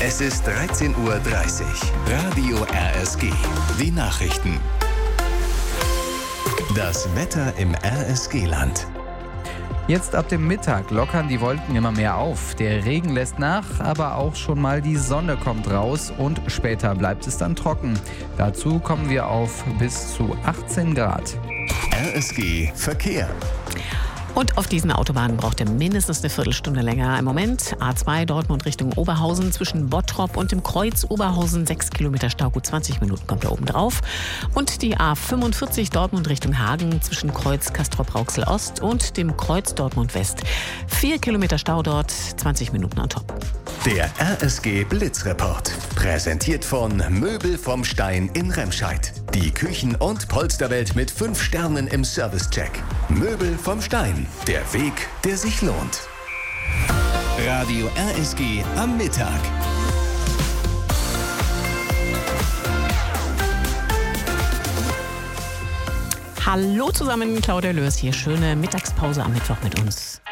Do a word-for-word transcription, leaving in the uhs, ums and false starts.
Es ist dreizehn Uhr dreißig. Radio R S G. Die Nachrichten. Das Wetter im R S G-Land. Jetzt ab dem Mittag lockern die Wolken immer mehr auf. Der Regen lässt nach, aber auch schon mal die Sonne kommt raus und später bleibt es dann trocken. Dazu kommen wir auf bis zu achtzehn Grad. R S G Verkehr. Und auf diesen Autobahnen braucht ihr mindestens eine Viertelstunde länger. Im Moment A zwei Dortmund Richtung Oberhausen zwischen Bottrop und dem Kreuz Oberhausen. sechs Kilometer Stau, gut zwanzig Minuten kommt da oben drauf. Und die A fünfundvierzig Dortmund Richtung Hagen zwischen Kreuz Castrop-Rauxel Ost und dem Kreuz Dortmund West. vier Kilometer Stau dort, zwanzig Minuten on top. Der R S G Blitzreport. Präsentiert von Möbel vom Stein in Remscheid. Die Küchen- und Polsterwelt mit fünf Sternen im Servicecheck. Möbel vom Stein. Der Weg, der sich lohnt. Radio R S G am Mittag. Hallo zusammen, Claudia Lörs hier. Schöne Mittagspause am Mittwoch mit uns.